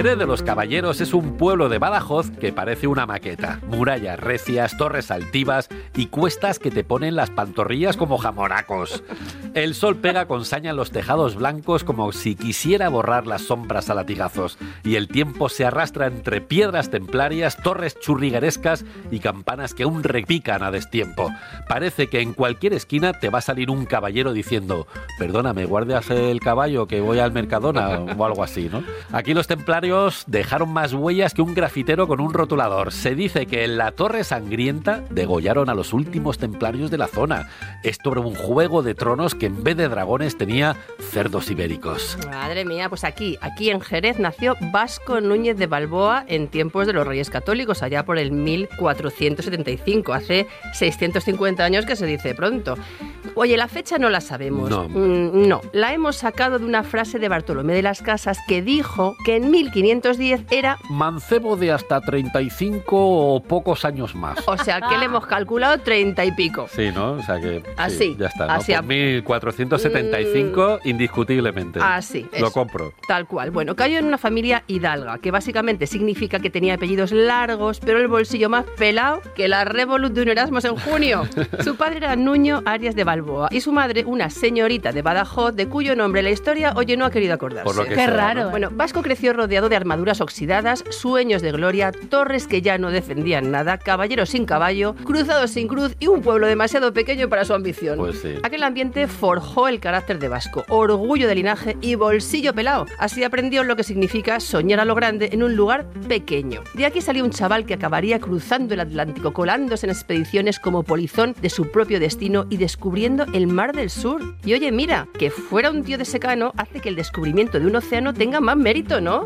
Jerez de los Caballeros es un pueblo de Badajoz que parece una maqueta. Murallas recias, torres altivas y cuestas que te ponen las pantorrillas como jamonacos. El sol pega con saña en los tejados blancos como si quisiera borrar las sombras a latigazos. Y el tiempo se arrastra entre piedras templarias, torres churriguerescas y campanas que aún repican a destiempo. Parece que en cualquier esquina te va a salir un caballero diciendo: perdóname, guardas el caballo que voy al Mercadona, o algo así, ¿no? Aquí los templarios dejaron más huellas que un grafitero con un rotulador. Se dice que en la Torre Sangrienta degollaron a los últimos templarios de la zona. Esto era un juego de tronos que en vez de dragones tenía cerdos ibéricos. Madre mía, pues aquí en Jerez nació Vasco Núñez de Balboa en tiempos de los Reyes Católicos, allá por el 1475, hace 650 años, que se dice pronto. Oye, la fecha no la sabemos. No, la hemos sacado de una frase de Bartolomé de las Casas que dijo que en 1510 era mancebo de hasta 35 o pocos años más. O sea, que le hemos calculado 30 y pico. Sí, ¿no? O sea que así, sí, ya está, ¿no? Así, por 1475, indiscutiblemente. Así, lo compro. Tal cual. Bueno, cayó en una familia hidalga, que básicamente significa que tenía apellidos largos, pero el bolsillo más pelado que la Revolut de un Erasmus en junio. Su padre era Nuño Arias de Balboa y su madre una señorita de Badajoz, de cuyo nombre la historia, no ha querido acordarse. Por lo que Qué sea, raro. ¿no? Bueno, Vasco creció rodeado de armaduras oxidadas, sueños de gloria, torres que ya no defendían nada, caballeros sin caballo, cruzados sin cruz y un pueblo demasiado pequeño para su ambición. Pues sí. Aquel ambiente forjó el carácter de Vasco, orgullo de linaje y bolsillo pelado. Así aprendió lo que significa soñar a lo grande en un lugar pequeño. De aquí salió un chaval que acabaría cruzando el Atlántico, colándose en expediciones como polizón de su propio destino y descubriendo el Mar del Sur. Y oye, mira, que fuera un tío de secano hace que el descubrimiento de un océano tenga más mérito, ¿no?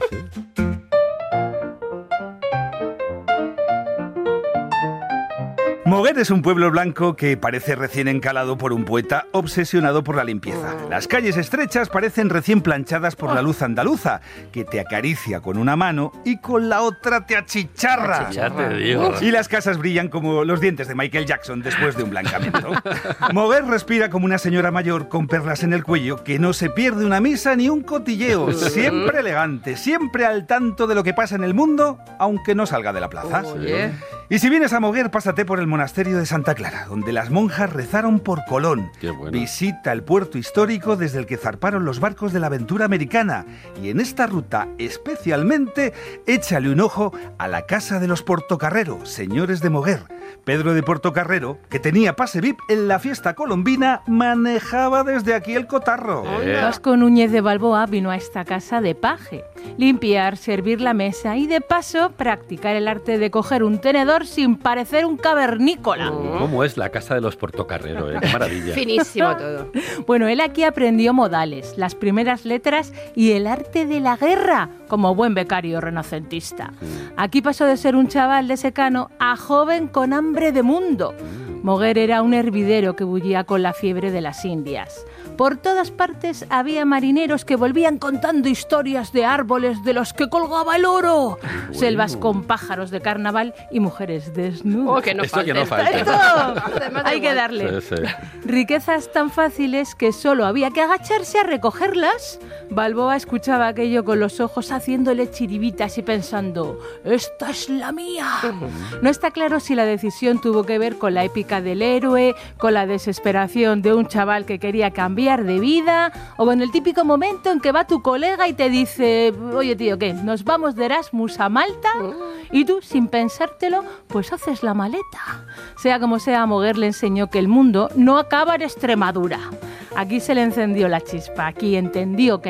Moguer es un pueblo blanco que parece recién encalado por un poeta obsesionado por la limpieza. Las calles estrechas parecen recién planchadas por la luz andaluza, que te acaricia con una mano y con la otra te achicharra. Ya te digo. Y las casas brillan como los dientes de Michael Jackson después de un blancamiento. Moguer respira como una señora mayor con perlas en el cuello que no se pierde una misa ni un cotilleo. Siempre elegante, siempre al tanto de lo que pasa en el mundo, aunque no salga de la plaza. Oye. Y si vienes a Moguer, pásate por el monasterio de Santa Clara, donde las monjas rezaron por Colón. Qué bueno. Visita el puerto histórico desde el que zarparon los barcos de la aventura americana. Y en esta ruta, especialmente, échale un ojo a la casa de los Portocarrero, señores de Moguer. Pedro de Portocarrero, que tenía pase VIP en la fiesta colombina, manejaba desde aquí el cotarro. Vasco Núñez de Balboa vino a esta casa de paje, limpiar, servir la mesa y de paso practicar el arte de coger un tenedor sin parecer un cavernícola. ¿Cómo es la casa de los Portocarrero? Qué maravilla. Finísimo todo. Bueno, él aquí aprendió modales, las primeras letras y el arte de la guerra, como buen becario renacentista. Aquí pasó de ser un chaval de secano a joven con hambre de mundo. Moguer era un hervidero que bullía con la fiebre de las Indias. Por todas partes había marineros que volvían contando historias de árboles de los que colgaba el oro, selvas con pájaros de carnaval y mujeres desnudas. Oh, que no Esto falte. que no falte. ¡Esto! Además da Hay que igual. darle. Sí, sí. Riquezas tan fáciles que solo había que agacharse a recogerlas. Balboa escuchaba aquello con los ojos haciéndole chiribitas y pensando: ¡esta es la mía! No está claro si la decisión tuvo que ver con la épica del héroe, con la desesperación de un chaval que quería cambiar de vida, o con el típico momento en que va tu colega y te dice: oye tío, ¿qué? ¿Nos vamos de Erasmus a Malta? Y tú, sin pensártelo, pues haces la maleta. Sea como sea, Moguer le enseñó que el mundo no acaba en Extremadura. Aquí se le encendió la chispa, aquí entendió que